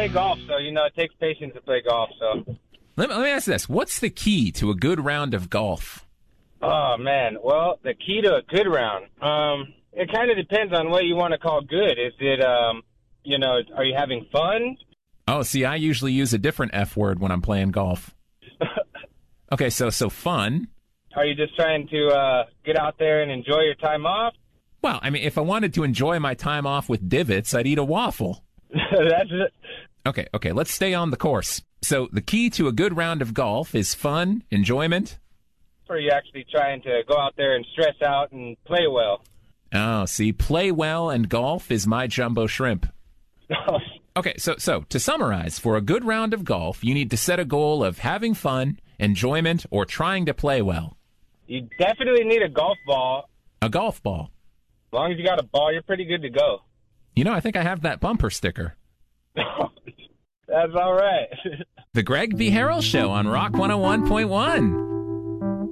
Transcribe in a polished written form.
play golf, so, it takes patience to play golf, so. Let me ask this. What's the key to a good round of golf? Oh, man. Well, the key to a good round, it kind of depends on what you want to call good. Is it, are you having fun? Oh, see, I usually use a different F word when I'm playing golf. Okay, so fun. Are you just trying to get out there and enjoy your time off? Well, I mean, if I wanted to enjoy my time off with divots, I'd eat a waffle. That's it. Okay, let's stay on the course. So the key to a good round of golf is fun, enjoyment. Or are you actually trying to go out there and stress out and play well? Oh, see, play well and golf is my jumbo shrimp. Okay, so to summarize, for a good round of golf, you need to set a goal of having fun, enjoyment, or trying to play well. You definitely need a golf ball. A golf ball. As long as you got a ball, you're pretty good to go. I think I have that bumper sticker. That's all right. The Greg V. Harrell Show on Rock 101.1.